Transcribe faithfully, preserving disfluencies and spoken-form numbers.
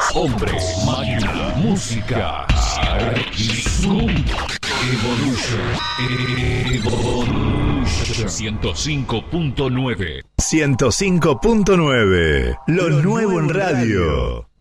Hombre, máquina, música. Zoom. Evolution. Evolution. ciento cinco punto nueve. ciento cinco punto nueve. Lo, Lo nuevo en radio.